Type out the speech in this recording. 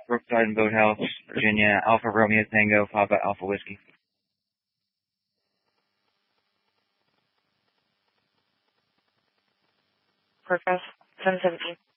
Brookside and Boathouse, Virginia, Alpha Romeo Tango, Papa Alpha Whiskey. Porthouse, 717.